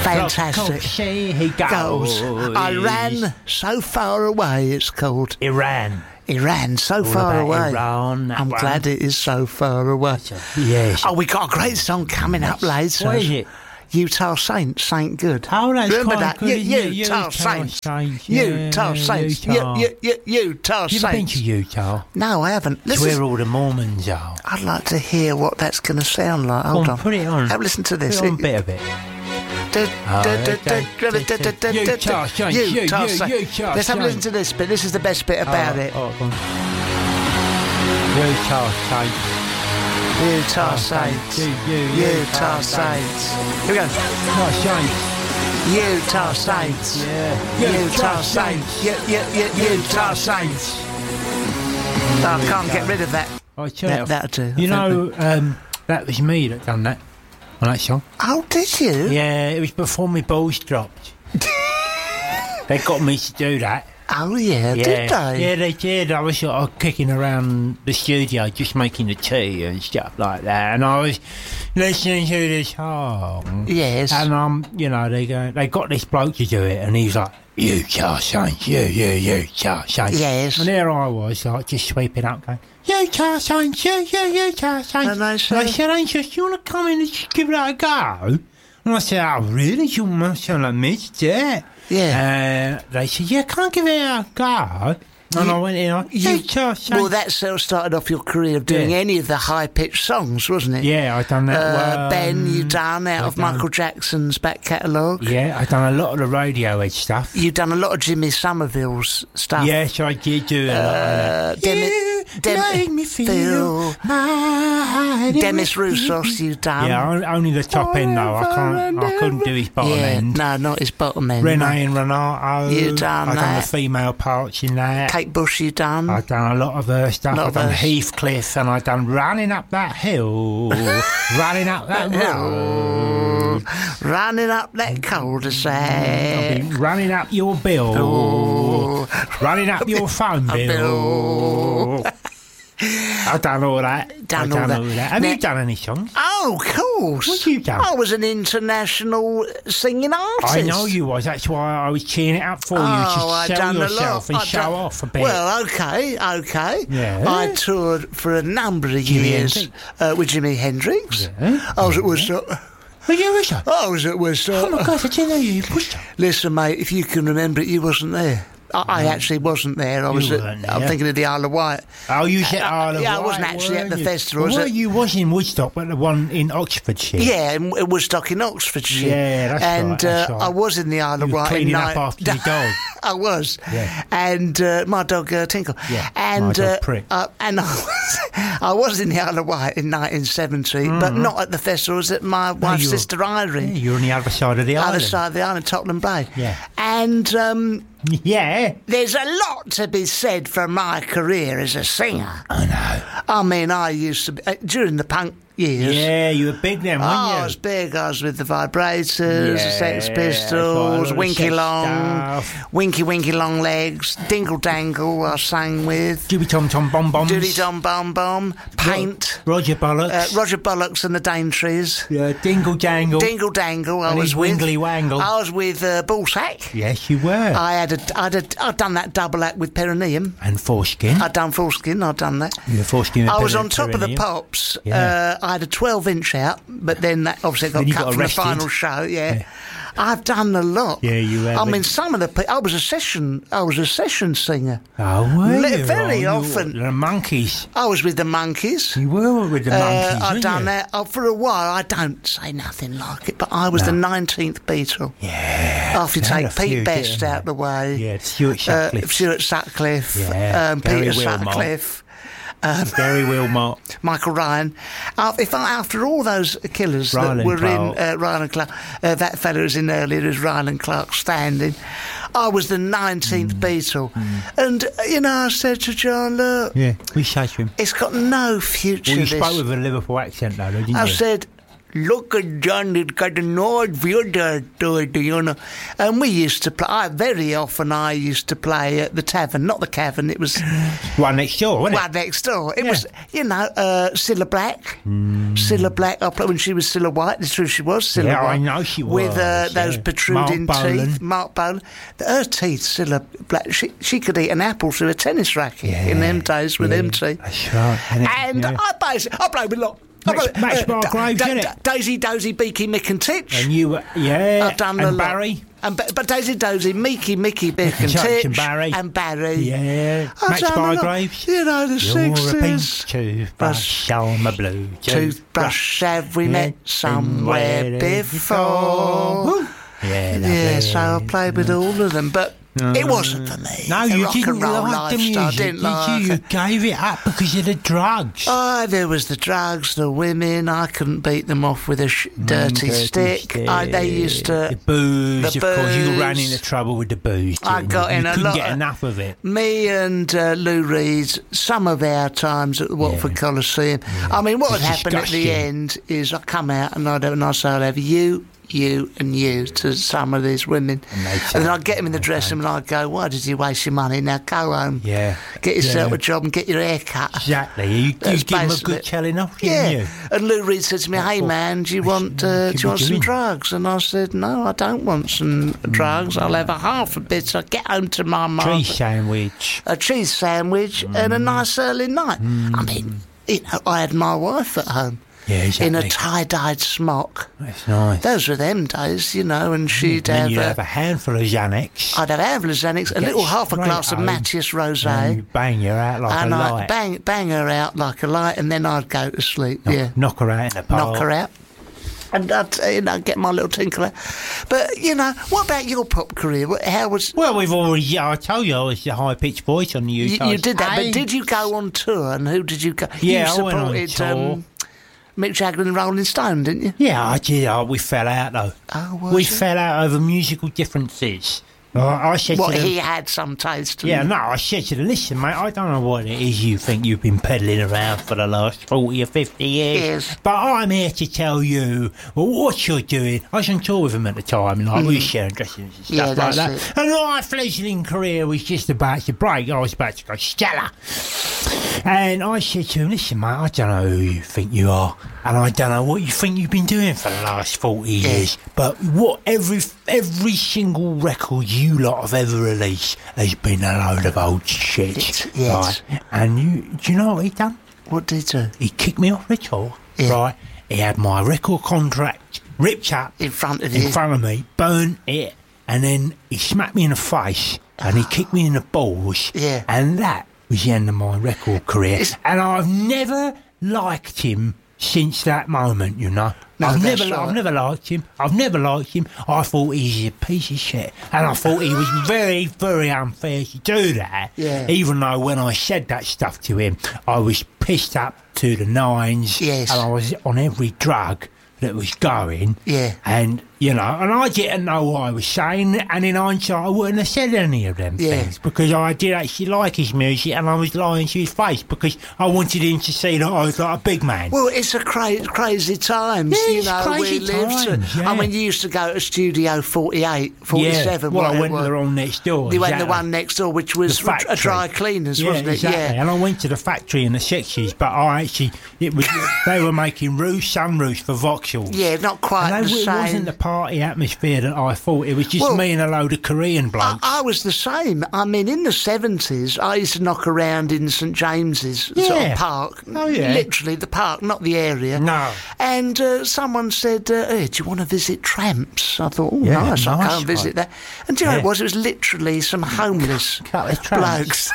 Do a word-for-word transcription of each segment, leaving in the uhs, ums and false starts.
Fantastic. See, he goes. goes. Iran, so far away, it's called. Iran. Iran, so All far about away. Iran, that I'm one. glad it is so far away. Yes. Oh, we got a great song coming up later. What is it? Utah Saints, Saint Good. Oh, that's Remember quite that? good, U- isn't it? Utah Utah Saints. Saints, yeah, Utah Saints. Utah. U- U- U- Utah You ever been Saints. to Utah? No, I haven't. It's Listen, where all the Mormons are. I'd like to hear what that's going to sound like. Hold Go on. on, put it on. Have a listen to this. Put on a bit of it. Du- Oh, du- okay. du- du- du- du- du- du- du- Utah Saints, you- Utah you- Saints. Utah Let's have a listen Saints. to this bit. This is the best bit about oh, it. Oh, go on. Utah Saints. Utah Saints. You- you- Utah Saints. Here we go. Utah Saints. Utah Saints. Yeah. Utah Saints. U- U- U- Utah Saints. Oh, I can't get rid of that. I tell That- you, that'll do. You know, um, that was me that done that on that song. Oh, did you? Yeah, it was before my balls dropped. They got me to do that. Oh, yeah, Yeah, did they? yeah, they did. I was sort of kicking around the studio, just making the tea and stuff like that, and I was listening to the song. Yes. And um, you know, they go, they got this bloke to do it, and he's like, "Utah Saints, yeah, yeah, Utah Saints." Yes. And there I was, like, just sweeping up, going, "Utah Saints, yeah, yeah, Utah Saints." And they And I said- said, "Angel, do you want to come in and just give it a go?" And I said, "Oh, really? You must sound like me to do it." Yeah. Uh, they said, "Yeah, can't give it a go." And You- I went in, I, You, Utah Saints. well, that sort of started off your career of doing Yeah. any of the high-pitched songs, wasn't it? Yeah, I done that. Uh, well, Ben, you um, done out I of done- Michael Jackson's back catalogue. Yeah, I done a lot of the Radiohead stuff. You've done a lot of Jimmy Somerville's stuff. Yes, I did do a lot of Uh, that. Demi- You Demi- make me feel, feel- my Demis Roussos, you've done. Yeah, on- only the top end though. I can't. I couldn't do his bottom yeah, end. no, not his bottom end. Renee and Renato. You done I done that. the female parts in that. Kate Bush, you done. I done a lot of her stuff. Lot I of done her- Heathcliff, and I done running up that hill, running up that road, Running up that I've cul-de-sac. been running up your bill, Oh. running up your phone bill. bill. I've done all that. Done I've all done that. all that. Have Now- you done any songs? Oh, of course. What you done? I was an international singing artist. I know you was. That's why I was cheering it up for you Oh, to I sell done a yourself lot. and I show done- off a bit. Well, okay, okay. Yeah. I toured for a number of Jimi years Hendrix. uh, with Jimi Hendrix. Yeah. I was at Woodstock. Were you was that? I was at Woodstock. Oh my God! I didn't know you pushed that. Listen, mate, if you can remember it, you wasn't there. I, I actually wasn't there. I was. At, weren't I'm there. thinking of the Isle of Wight. Oh, you said Isle of yeah, I Wight, wasn't actually at weren't the you? festival, was Well, it? you was in Woodstock, but the one in Oxfordshire. Yeah, in in Woodstock in Oxfordshire. Yeah, that's and, right, that's uh, right. I was in the Isle of You were Wight. in cleaning up ni- after your dog. I was. Yeah. And uh, my dog uh, Tinkle. Yeah, And my dog uh, Prick. uh, and I was, I was in the Isle of Wight in nineteen seventy, but not at the festival. It was at my wife's you were- sister Irene. Yeah, you're on the other side of the Other island. side of the island, Tottenham Bay. Yeah. And um, Yeah. there's a lot to be said for my career as a singer. I know. I mean, I used to be, uh, during the punk years. Yeah, you were big then, weren't Oh, you? I was big. I was with the Vibrators, the Sex Yeah, Pistols, quite a lot of Winky sex Long, stuff. Winky Winky Long Legs, Dingle Dangle. I sang with Jibby Tom Tom Bomb Bombs. Doody Dom Bom Bom, Paint, Roger Bollocks. uh, Roger Bollocks and the Daintrees, yeah, Dingle Jangle. Dingle Dangle. I And was his with. Wingly Wangle. I was with uh, Ballsack. Yes, you were. I had a, I'd, a, I'd done that double act with Perineum. and Foreskin. I'd done Foreskin. I'd done that. You were Foreskin. I was Peri- on top of the Perineum. pops. Yeah. Uh, I had a twelve inch out, but then that obviously got Then you cut got from arrested. the final show. Yeah. Yeah. I've done a lot. Yeah, you have. I mean, some of the pe- I was a session. I was a session singer. Oh, were Li- you? very Oh, you often. were The Monkeys. I was with the Monkeys. You were with the Uh, Monkeys, I've weren't done you? that oh, for a while. I don't say nothing like it, but I was No. the nineteenth Beatle. Yeah. After you They had take a few, Pete Best didn't they? out the way, Yeah, Stuart uh, Sutcliffe. Stuart Sutcliffe, Yeah, um, Gary Peter Wilmot. Sutcliffe. Barry Wilmot. Michael Ryan. Uh, if I, after all those killers Ryan that were Clark. in uh, Ryan and Clark, uh, that fellow was in earlier as Ryan and Clark standing. I was the nineteenth Mm. Beatle, and uh, you know, I said to John, "Look, Yeah, we say to him. it's got no future." Well, you this. spoke with a Liverpool accent, though, didn't I you? said, look at John, he's got a nice view there, you know. And we used to play, I, very often I used to play at the tavern, not the cavern, it was... One next door, wasn't it? One next door. It Yeah. was, you know, uh, Cilla Black. Mm. Cilla Black, I played when she was Cilla White, it's true she was Cilla Yeah, I White. know she With uh, was, those yeah. protruding Mark Bolan. teeth. Mark Bolan. Her teeth, Cilla Black, she, she could eat an apple through a tennis racket Yeah, in them days with yeah, them teeth. That's right. And, it- And yeah. I played, I played with a lot. I Max- played- Max Da- Bargraves, Da- innit? Da- Daisy, Dozy, Beaky, Mick and Titch. And you were, yeah. I've done and a lot. Barry. And, ba- but Daisy, Dozy, Meeky, Mickey, Mick and Titch Titch. and Barry. And Barry. Yeah. I've Max done a lot. Bargraves. You know, the You're a pink sixties. toothbrush on my blue Toothbrush, have we Yeah. met somewhere Somewhere before? Woo. Yeah, lovely. Yeah, so I played with all of them, but it wasn't for me. No, the you rock didn't and roll like the lifestyle, music, didn't did like you? You it. gave it up because of the drugs. Oh, there was the drugs, the women. I couldn't beat them off with a sh- dirty, dirty stick. I, they used to. The booze, the of course. You ran booze. into trouble with the booze. I didn't got you? in you a couldn't lot get of- enough of it. Me and uh, Lou Reed, some of our times at the Watford Yeah. Coliseum. I mean, what would It's happen at the disgusting. end is I come out and I'd have a nice I'd have you, you and you to some of these women. And they'd And say, then I'd get them in the dressing room and I'd go, why did you waste your money? Now go home. Yeah. Get yourself Yeah. a job and get your hair cut. Exactly. You, you That's give them a basically good it. telling off, Yeah, didn't you? and Lou Reed said to me, "Hey What- man, do you what want should- uh, should do you we want some doing? drugs?" And I said, "No, I don't want some drugs. I'll have a half a bit. So I get home to my mum, Cheese sandwich. a cheese sandwich and a nice early night." I mean, you know, I had my wife at home Yeah, exactly. in a tie-dyed smock. That's nice. Those were them days, you know, and she'd then have. you uh, have a handful of Xanax. I'd have Avlazanix, a Get little half a straight glass of home, Matthias and Rosé, you bang her out like and a I'd light. bang bang her out like a light, and then I'd go to sleep. knock, yeah. knock her out in the park. knock her out. And I'd, uh, you know, get my little tinkle out. But, you know, what about your pop career? What- How was... Well, we've already. Yeah, I told you I was the high-pitched voice on the U You, K. you did that, but did you go on tour, and who did you go... Yeah, you I went on supported tour. Um, Mick Jagger and Rolling Stone, didn't you? Yeah, I did. Oh, we fell out though. Oh, was we it? fell out over musical differences. I, I said What, to them, he had some taste. Yeah, didn't no, I said to them, listen, mate, I don't know what it is you think you've been peddling around for the last forty or fifty years. Yes. But I'm here to tell you well, what you're doing. I was on tour with him at the time, like we were sharing dressing rooms and stuff Yeah, like that's that. it. And my fledgling career was just about to break. I was about to go stellar. And I said to him, listen, mate, I don't know who you think you are, and I don't know what you think you've been doing for the last forty years, but what every every single record you lot have ever released has been a load of old shit. Yes. Right? And you, do you know what he done? What did he do? He kicked me off the tour, Yeah. right? He had my record contract ripped up In front of in you? front of me, burnt it, and then he smacked me in the face and he kicked me in the balls. Yeah. And that was the end of my record career. It's- And I've never liked him since that moment, you know. No, I've that's never, right. I've never liked him. I've never liked him. I thought he was a piece of shit, and I thought he was very, very unfair to do that. Yeah. Even though when I said that stuff to him, I was pissed up to the nines, Yes. and I was on every drug that was going. Yeah. And you know, and I didn't know what I was saying, and in hindsight, I wouldn't have said any of them Yeah. things because I did actually like his music, and I was lying to his face because I wanted him to see that I was like a big man. Well, it's a cra- crazy times, Yeah, you it's know, crazy we lived. times, yeah. I mean, you used to go to Studio forty-eight, forty-seven. Yeah. Well, what I it went was. to the one next door. You went the exactly. one next door, which was The a factory. dry cleaners, Yeah, wasn't it? exactly. Yeah. And I went to the factory in the sixties, but I actually it was they were making roofs, sunroofs for Vauxhalls. Yeah, not quite And the they, it same. wasn't the party atmosphere that I thought. It was just Well, me and a load of Korean I, blokes. I was the same. I mean, in the seventies, I used to knock around in St James's sort Yeah. of park. Oh, yeah. Literally the park, not the area. No. And uh, someone said, uh, hey, do you want to visit Tramps? I thought, oh, Yeah, nice, I'll go nice and visit one. that. And do you know Yeah. what it was? It was literally some homeless Couple of tramps. blokes.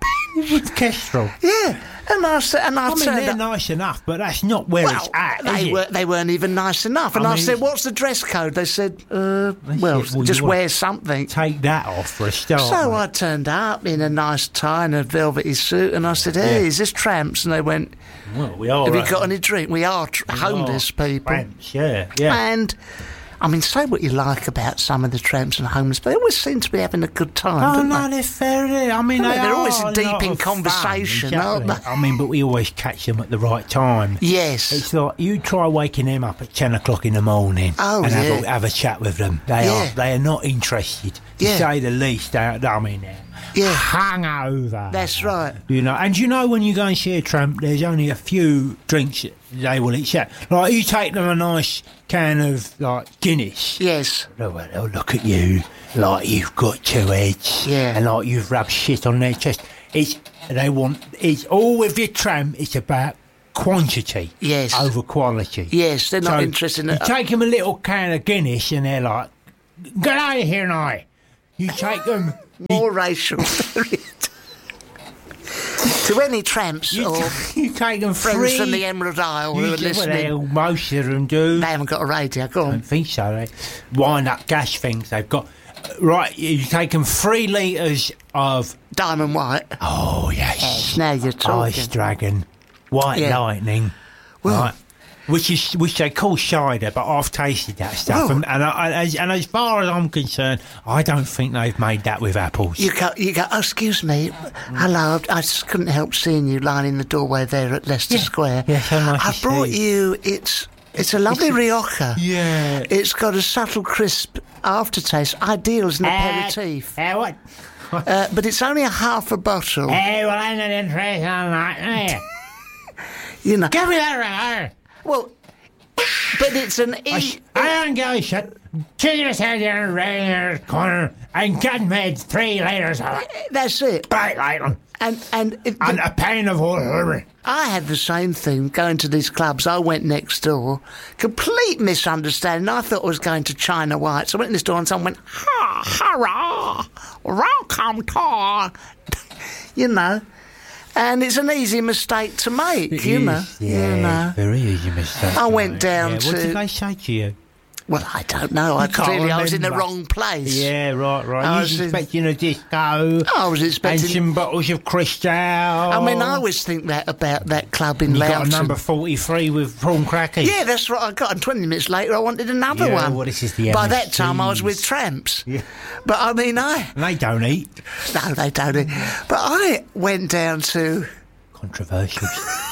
With Kestrel. Yeah. And I said, and I, I mean, turned they're up. nice enough, but that's not where Well, it's at, is they, it? were, they weren't even nice enough. And I I, mean, said, what's the dress code? They said, uh, They well, said, well, just you want- wear something. Take that off for a start. So mate. I turned up in a nice tie and a velvety suit, and I said, hey, Yeah. is this Tramps? And they went, Well, we are. have you uh, got any drink? We are tr- we homeless are people. tramps, yeah, yeah. And I mean, say what you like about some of the tramps and homeless, but they always seem to be having a good time, Oh don't no, they? they're very. I mean, Oh, they they're are always a deep lot in of conversation, fun, aren't exactly. they? I mean, but we always catch them at the right time. Yes. It's like you try waking them up at ten o'clock in the morning Oh, and have, a, yeah. have a chat with them. They Yeah. are they are not interested, to Yeah. say the least. They're, I mean, they're Yeah. hungover. That's right. You know, and you know when you go and see a tramp, there's only a few drinks they will accept. Like you take them a nice can of like Guinness. Yes. They'll, they'll look at you like you've got two heads. Yeah. And like you've rubbed shit on their chest. It's they want. It's all with your tramp. It's about quantity. Yes. Over quality. Yes, they're not So interested in you it. take them a little can of Guinness and they're like, get out of here now. You take them. More racial. To any tramps You, or you take them friends free. from the Emerald Isle who You are do- well, they- listening, most of them do. they haven't got a radio. Go I on. don't think so. They wind up gas things they've got. Right, you take them three litres of. Diamond White. Oh, yes. Now you're talking. Ice Dragon, White Yeah. Lightning, Well- right, which is which they call cider, but I've tasted that stuff, Well- and and, I, and, as, and as far as I'm concerned, I don't think they've made that with apples. You go, you go, oh, excuse me, hello, I just couldn't help seeing you lying in the doorway there at Leicester Yeah. Square. Yeah, so nice I've to brought see. you, it's it's a lovely Rioja. Yeah. It's got a subtle crisp aftertaste, ideal as an aperitif. Uh, what? Uh, but it's only a half a bottle, Hey, well, I'm not interested on that. Hey, you know. give me that right. Well, but it's an I, e- I don't go shit. Take your head down in the corner and get made three litres of it. that's it. Bright lighting. And and, it, And a pain of water. I had the same thing going to these clubs. I went next door, complete misunderstanding. I thought I was going to China White. So I went in this door and someone went, ha, hurrah, welcome to, you know. And it's an easy mistake to make, you know. Yeah, you know. very easy mistake. I went down yeah, to- What did they say to you? Well, I don't know. I can't clearly I was in the remember. wrong place. Yeah, right, right. I You was was in- expecting a disco. I was And expecting. some bottles of Cristal. I mean, I always think that about that club in You got a Loughton. number forty-three with prawn crackers. Yeah, that's what I got. And twenty minutes later, I wanted another Yeah, one. well, this is the By M S that time, I was Cs. with tramps. Yeah. But I mean, I And they don't eat. no, they don't. But I went down to Controversial.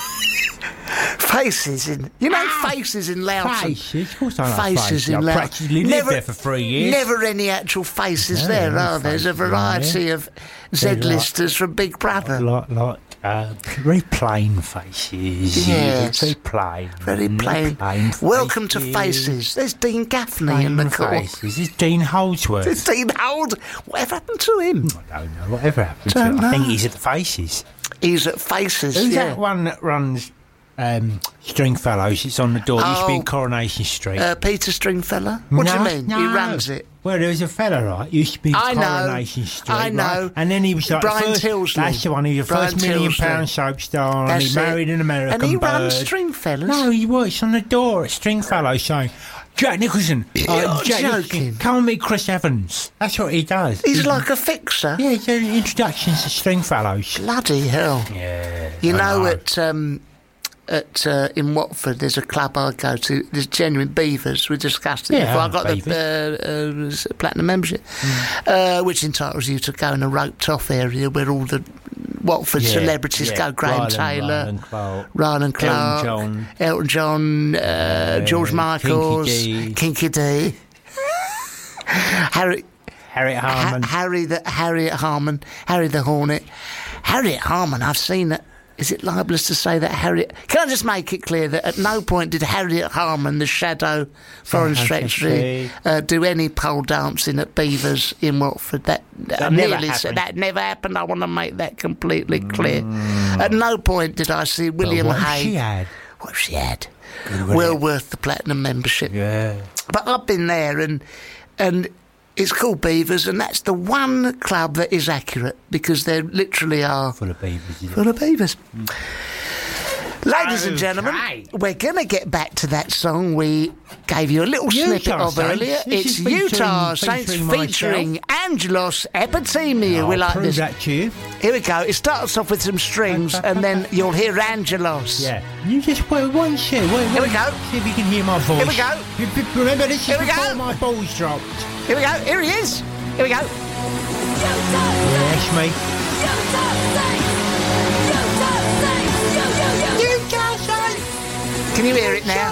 Faces in, you know, Faces in Loughton. Faces? Of course I know Faces Faces. in I Loughton. practically lived there for three years. Never any actual faces No, there, no are there? There's a faces in variety of They're like- Z-listers from Big Brother. Like, like uh, very plain faces. Yes. Very plain. Very plain. plain Welcome to faces. Faces. There's Dean Gaffney in Plain the court. faces. There's Dean Holdsworth. There's Dean Hold. Whatever happened to him? I don't know. Whatever happened to Don't him. I think know. he's at the Faces. He's at Faces. Who's yeah. that one that runs um, Stringfellows? It's on the door. It used to be in Oh. Coronation Street. Uh, Peter Stringfellow? What do No, you mean? He no. runs it. Well, there was a fella, right? Used to be in I know. Coronation Street. I know. Right? And then he was like Brian the first, Tilsley. That's the one. He was the Brian first million Tilsley. pound soap star, and That's he it. married an American And he bird. runs Stringfellows? No, he works on the door at Stringfellow saying, Jack Nicholson, uh, You're Jack joking. Nicholson, come and meet Chris Evans. That's what he does. He's like a fixer. Yeah, he's doing introductions to Stringfellows. Bloody hell. Yeah. You I know, at um, at uh, in Watford, there's a club I go to. There's genuine Beavers. We discussed it Yeah, before. I I got know the uh, uh, platinum membership, uh, which entitles you to go in a roped-off area where all the Watford Yeah, celebrities yeah. go. Graham Ryland, Taylor, Ryland Clark, Ryan Clark, Elton John. Elton John, uh, George Michaels, Kinky D. Kinky D, Harry. Harriet Ha- Harman. Harry the Harriet Harman, Harry the Hornet, Harriet Harman. I've seen it. Is it libelous to say that Harriet? Can I just make it clear that at no point did Harriet Harman, the Shadow Foreign Oh, Secretary, uh, do any pole dancing at Beavers in Watford? That, That I never nearly said happened. that never happened. I want to make that completely clear. At no point did I see William what Hay. she had. What she had? Good Well work. worth the platinum membership. Yeah. But I've been there, and and it's called Beavers, and that's the one club that is accurate because there literally are Full of beavers. Isn't it? full of beavers. Ladies and gentlemen, Okay. we're going to get back to that song we gave you a little snippet Utah of Saints. earlier. This It's is featuring- Utah Saints featuring featuring Angelos Epitemiou. we I'll like prove this. that to you. Here we go. It starts off with some strings, and then you'll hear Angelos. Yeah. You just wait, wait and see. Wait, wait. Here we go. See if you can hear my voice. Here we go. You, you- remember, this is Here we before go. my balls dropped. Here we go. Here he is. Here we go. Yeah, that's me. Can you hear it now?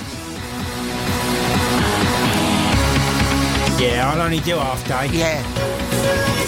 Yeah, I'll only do half day. Yeah.